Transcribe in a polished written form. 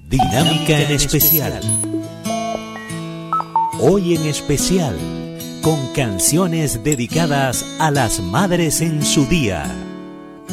Dinámica en especial. Hoy en especial, con canciones dedicadas a las madres en su día.